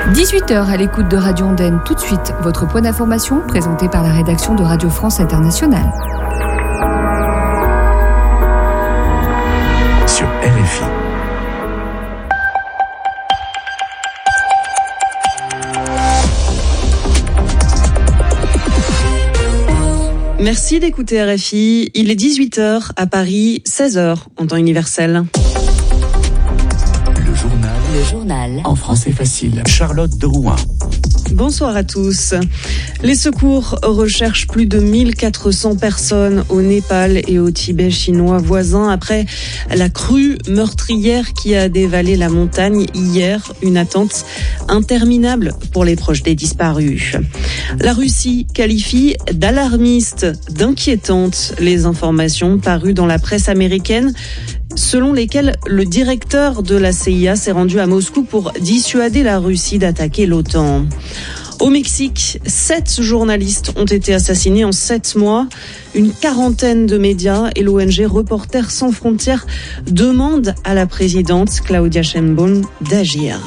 18h à l'écoute de Radio Ondaine. Tout de suite, votre point d'information présenté par la rédaction de Radio France Internationale. Sur RFI. Merci d'écouter RFI. Il est 18h à Paris, 16h en temps universel. Le journal. En français facile. Charlotte de Rouen. Bonsoir à tous. Les secours recherchent plus de 1400 personnes au Népal et au Tibet chinois voisins après la crue meurtrière qui a dévalé la montagne hier. Une attente interminable pour les proches des disparus. La Russie qualifie d'alarmiste, d'inquiétante les informations parues dans la presse américaine, selon lesquelles le directeur de la CIA s'est rendu à Moscou pour dissuader la Russie d'attaquer l'OTAN. Au Mexique, 7 journalistes ont été assassinés en 7 mois. Une quarantaine de médias et l'ONG Reporters sans frontières demandent à la présidente Claudia Sheinbaum d'agir.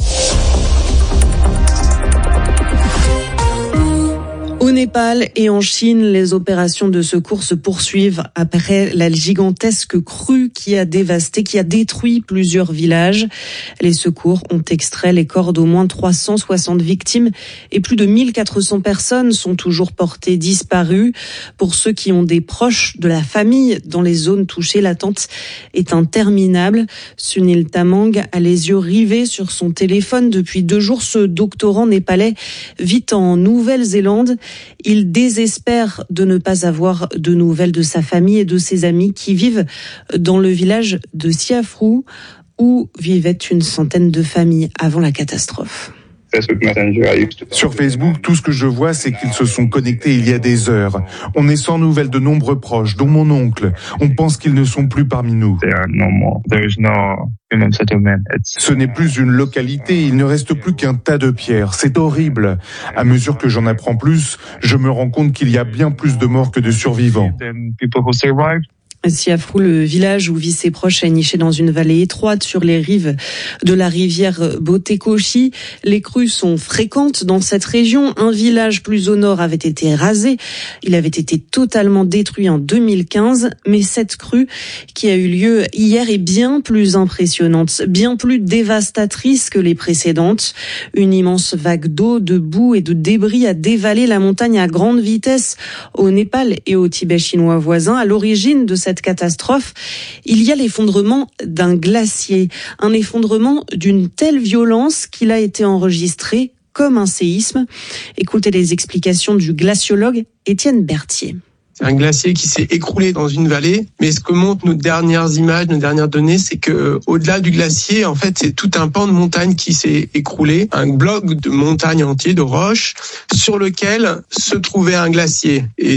Au Népal et en Chine, les opérations de secours se poursuivent après la gigantesque crue qui a détruit plusieurs villages. Les secours ont extrait les corps d'au moins 360 victimes et plus de 1400 personnes sont toujours portées disparues. Pour ceux qui ont des proches de la famille dans les zones touchées, l'attente est interminable. Sunil Tamang a les yeux rivés sur son téléphone depuis 2 jours. Ce doctorant népalais vit en Nouvelle-Zélande. Il désespère de ne pas avoir de nouvelles de sa famille et de ses amis qui vivent dans le village de Siafrou où vivaient une centaine de familles avant la catastrophe. Sur Facebook, tout ce que je vois, c'est qu'ils se sont connectés il y a des heures. On est sans nouvelles de nombreux proches, dont mon oncle. On pense qu'ils ne sont plus parmi nous. Ce n'est plus une localité, il ne reste plus qu'un tas de pierres. C'est horrible. À mesure que j'en apprends plus, je me rends compte qu'il y a bien plus de morts que de survivants. Siafrou, le village où vivent ses proches, est niché dans une vallée étroite sur les rives de la rivière Botekoshi. Les crues sont fréquentes dans cette région. Un village plus au nord avait été rasé. Il avait été totalement détruit en 2015. Mais cette crue qui a eu lieu hier est bien plus impressionnante, bien plus dévastatrice que les précédentes. Une immense vague d'eau, de boue et de débris a dévalé la montagne à grande vitesse au Népal et au Tibet chinois voisin. À l'origine de cette catastrophe, il y a l'effondrement d'un glacier, un effondrement d'une telle violence qu'il a été enregistré comme un séisme. Écoutez les explications du glaciologue Étienne Berthier. C'est un glacier qui s'est écroulé dans une vallée. Mais ce que montrent nos dernières images, nos dernières données, c'est que au-delà du glacier, en fait, c'est tout un pan de montagne qui s'est écroulé. Un bloc de montagne entier, de roches, sur lequel se trouvait un glacier. Et